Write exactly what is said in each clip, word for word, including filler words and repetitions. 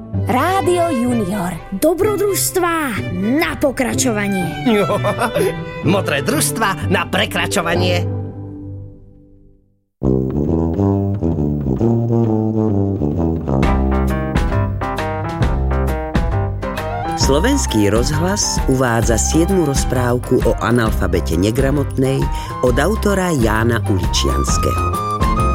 Rádio Junior. Dobrodružstvá na pokračovanie. Modré družstva na prekračovanie. Slovenský rozhlas uvádza siedmu rozprávku o analfabete negramotnej od autora Jána Uličianskeho.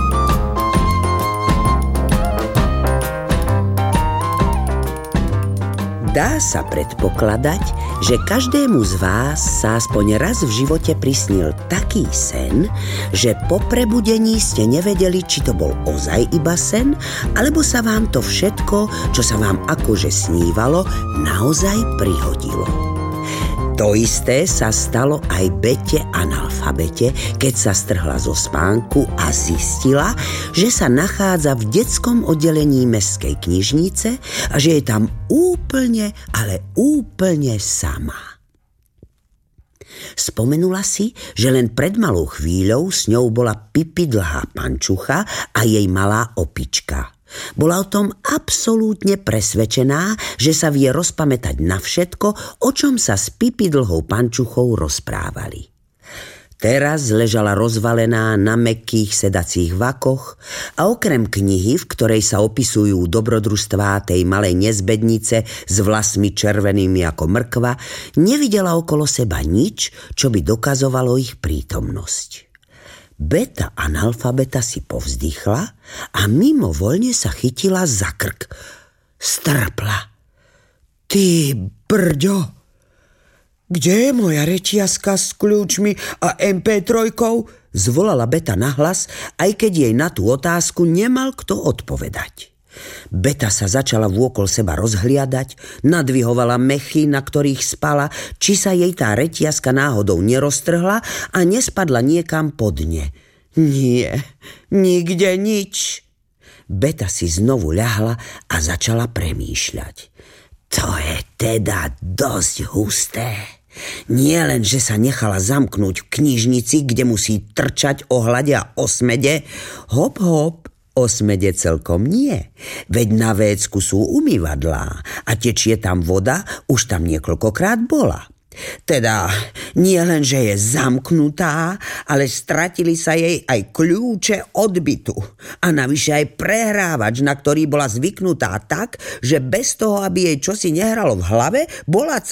Dá sa predpokladať, že každému z vás sa aspoň raz v živote prisnil taký sen, že po prebudení ste nevedeli, či to bol ozaj iba sen, alebo sa vám to všetko, čo sa vám akože snívalo, naozaj prihodilo. To isté sa stalo aj Bete analfabete, keď sa strhla zo spánku a zistila, že sa nachádza v detskom oddelení mestskej knižnice a že je tam úplne, ale úplne sama. Spomenula si, že len pred malou chvíľou s ňou bola Pipi dlhá pančucha a jej malá opička. Bola o tom absolútne presvedčená, že sa vie rozpamätať na všetko, o čom sa s Pipi dlhou pančuchou rozprávali. Teraz ležala rozvalená na mäkkých sedacích vakoch a okrem knihy, v ktorej sa opisujú dobrodružstvá tej malej nezbednice s vlasmi červenými ako mrkva, nevidela okolo seba nič, čo by dokazovalo ich prítomnosť. Beta analfabeta si povzdychla a mimovoľne sa chytila za krk. Strpla. Ty brďo, kde je moja rečiaska s kľúčmi a em pé tri? Zvolala Beta nahlas, aj keď jej na tú otázku nemal kto odpovedať. Beta sa začala vôkol seba rozhliadať, nadvihovala mechy, na ktorých spala, či sa jej tá reťazka náhodou neroztrhla a nespadla niekam pod ne. Nie, nikde nič. Beta si znovu ľahla a začala premýšľať. To je teda dosť husté. Nie len, že sa nechala zamknúť v knižnici, kde musí trčať o hlade a osmede, hop hop, o smede celkom nie, veď na vécku sú umývadlá a tečie tam voda, už tam niekoľkokrát bola. Teda nie len, že je zamknutá, ale stratili sa jej aj kľúče od bytu a navyše aj prehrávač, na ktorý bola zvyknutá tak, že bez toho, aby jej čosi nehralo v hlave, bola